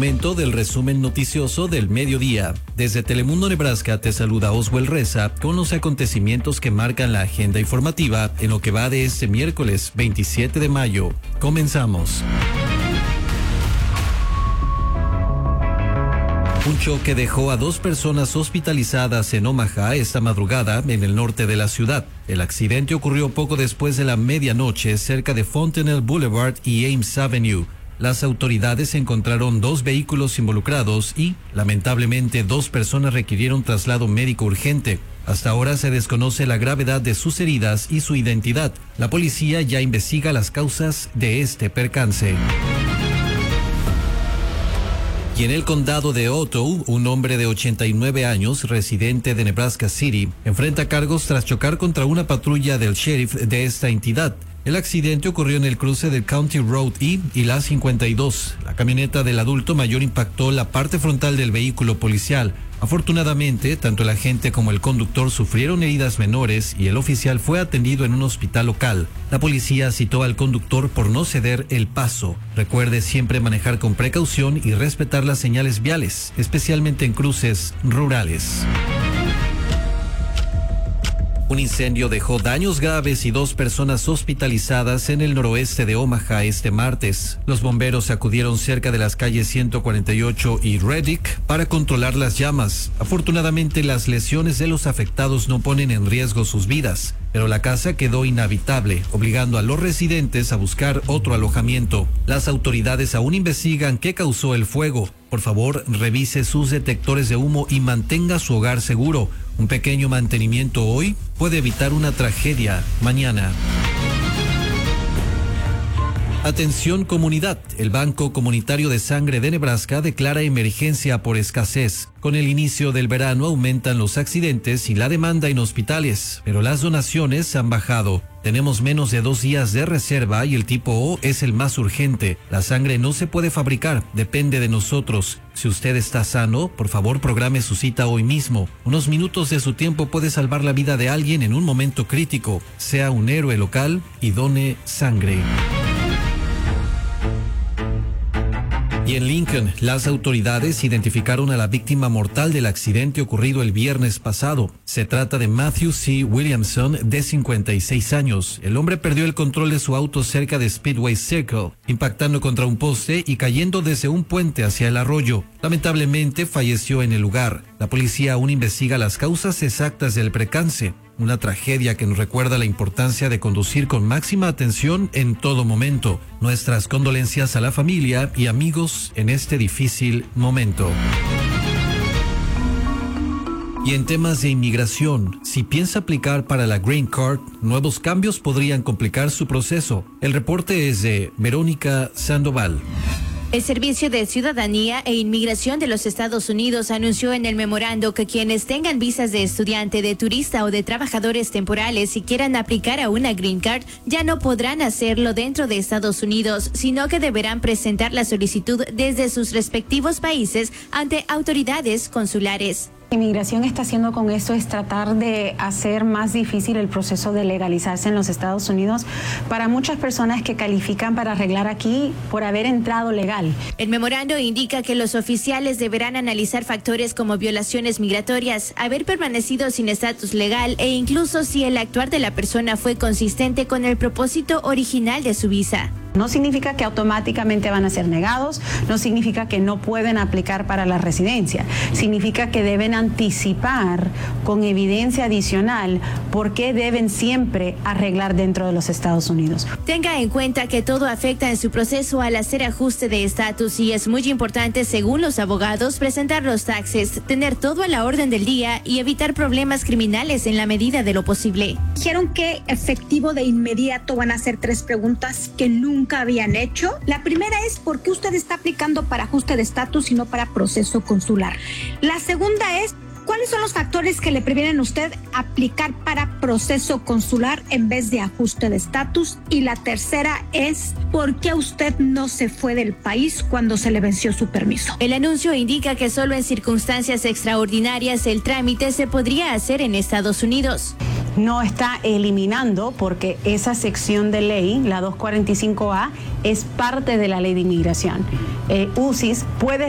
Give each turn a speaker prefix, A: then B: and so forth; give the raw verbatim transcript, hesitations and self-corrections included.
A: Momento del resumen noticioso del mediodía. Desde Telemundo Nebraska te saluda Oswald Reza con los acontecimientos que marcan la agenda informativa en lo que va de este miércoles veintisiete de mayo. Comenzamos. Un choque dejó a dos personas hospitalizadas en Omaha esta madrugada en el norte de la ciudad. El accidente ocurrió poco después de la medianoche cerca de Fontenelle Boulevard y Ames Avenue. Las autoridades encontraron dos vehículos involucrados y, lamentablemente, dos personas requirieron traslado médico urgente. Hasta ahora se desconoce la gravedad de sus heridas y su identidad. La policía ya investiga las causas de este percance. Y en el condado de Otto, un hombre de ochenta y nueve años, residente de Nebraska City, enfrenta cargos tras chocar contra una patrulla del sheriff de esta entidad. El accidente ocurrió en el cruce del County Road E y la cincuenta y dos. La camioneta del adulto mayor impactó la parte frontal del vehículo policial. Afortunadamente, tanto el agente como el conductor sufrieron heridas menores y el oficial fue atendido en un hospital local. La policía citó al conductor por no ceder el paso. Recuerde siempre manejar con precaución y respetar las señales viales, especialmente en cruces rurales. Un incendio dejó daños graves y dos personas hospitalizadas en el noroeste de Omaha este martes. Los bomberos acudieron cerca de las calles ciento cuarenta y ocho y Reddick para controlar las llamas. Afortunadamente, las lesiones de los afectados no ponen en riesgo sus vidas, pero la casa quedó inhabitable, obligando a los residentes a buscar otro alojamiento. Las autoridades aún investigan qué causó el fuego. Por favor, revise sus detectores de humo y mantenga su hogar seguro. Un pequeño mantenimiento hoy puede evitar una tragedia mañana. Atención comunidad, el Banco Comunitario de Sangre de Nebraska declara emergencia por escasez. Con el inicio del verano aumentan los accidentes y la demanda en hospitales, pero las donaciones han bajado. Tenemos menos de dos días de reserva y el tipo O es el más urgente. La sangre no se puede fabricar, depende de nosotros. Si usted está sano, por favor programe su cita hoy mismo. Unos minutos de su tiempo puede salvar la vida de alguien en un momento crítico. Sea un héroe local y done sangre. Y en Lincoln, las autoridades identificaron a la víctima mortal del accidente ocurrido el viernes pasado. Se trata de Matthew C. Williamson, de cincuenta y seis años. El hombre perdió el control de su auto cerca de Speedway Circle, impactando contra un poste y cayendo desde un puente hacia el arroyo. Lamentablemente, falleció en el lugar. La policía aún investiga las causas exactas del percance. Una tragedia que nos recuerda la importancia de conducir con máxima atención en todo momento. Nuestras condolencias a la familia y amigos en este difícil momento. Y en temas de inmigración, si piensa aplicar para la Green Card, nuevos cambios podrían complicar su proceso. El reporte es de Verónica Sandoval.
B: El Servicio de Ciudadanía e Inmigración de los Estados Unidos anunció en el memorando que quienes tengan visas de estudiante, de turista o de trabajadores temporales y quieran aplicar a una Green Card ya no podrán hacerlo dentro de Estados Unidos, sino que deberán presentar la solicitud desde sus respectivos países ante autoridades consulares.
C: Inmigración está haciendo con esto es tratar de hacer más difícil el proceso de legalizarse en los Estados Unidos para muchas personas que califican para arreglar aquí por haber entrado legal.
B: El memorando indica que los oficiales deberán analizar factores como violaciones migratorias, haber permanecido sin estatus legal e incluso si el actuar de la persona fue consistente con el propósito original de su visa.
C: No significa que automáticamente van a ser negados, no significa que no pueden aplicar para la residencia, significa que deben anticipar con evidencia adicional por qué deben siempre arreglar dentro de los Estados Unidos.
B: Tenga en cuenta que todo afecta en su proceso al hacer ajuste de estatus y es muy importante, según los abogados, presentar los taxes, tener todo a la orden del día y evitar problemas criminales en la medida de lo posible.
D: Dijeron que efectivo de inmediato van a hacer tres preguntas que nunca nunca habían hecho. La primera es ¿por qué usted está aplicando para ajuste de estatus y no para proceso consular? La segunda es ¿cuáles son los factores que le previenen a usted aplicar para proceso consular en vez de ajuste de estatus? Y la tercera es ¿por qué usted no se fue del país cuando se le venció su permiso?
B: El anuncio indica que solo en circunstancias extraordinarias el trámite se podría hacer en Estados Unidos.
C: No está eliminando, porque esa sección de ley, la doscientos cuarenta y cinco A, es parte de la ley de inmigración. Eh, U C I S puede